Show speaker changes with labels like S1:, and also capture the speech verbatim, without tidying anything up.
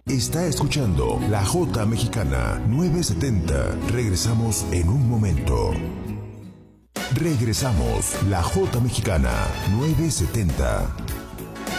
S1: Está escuchando La Jota Mexicana novecientos setenta. Regresamos en un momento. Regresamos. La Jota Mexicana novecientos setenta.